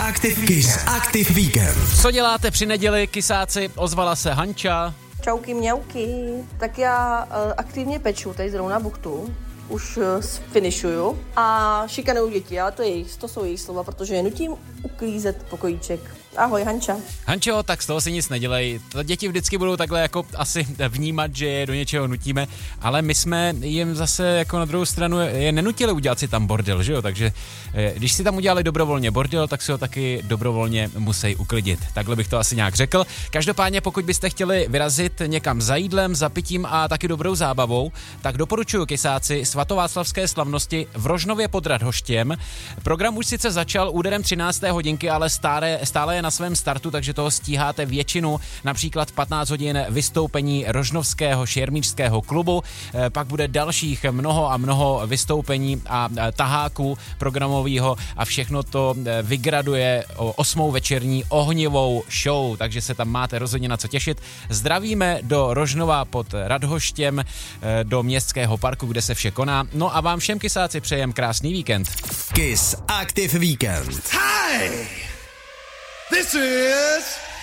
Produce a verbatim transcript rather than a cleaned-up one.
Aktiv, Kiss Aktiv víkend. Co děláte při neděli, kysáci? Ozvala se Hanča. Čauky mňauky. Tak já uh, aktivně peču tady zrovna buchtu. Už uh, finišuju a šikanuju děti, ale to, je jejich, to jsou jejich slova, protože je nutím uklízet pokojíček. Ahoj, Hanča. Hančo, tak z toho si nic nedělej. To děti vždycky budou takhle jako asi vnímat, že je do něčeho nutíme, ale my jsme jim zase jako na druhou stranu je nenutili udělat si tam bordel, že jo? Takže když si tam udělali dobrovolně bordel, tak si ho taky dobrovolně musí uklidit. Takhle bych to asi nějak řekl. Každopádně, pokud byste chtěli vyrazit někam za jídlem, za pitím a taky dobrou zábavou, tak doporučuji kysáci svatováclavské slavnosti v Rožnově pod Radhoštěm. Program už sice začal úderem třinácté hodinky, ale stále, stále je na svém startu, takže toho stíháte většinu, například patnáct hodin vystoupení Rožnovského šermířského klubu, pak bude dalších mnoho a mnoho vystoupení a taháků programového a všechno to vygraduje osmou večerní ohnivou show, takže se tam máte rozhodně na co těšit. Zdravíme do Rožnova pod Radhoštěm, do městského parku, kde se vše koná. No a vám všem kysáci přejem krásný víkend. Kiss Aktiv víkend. Hi! This is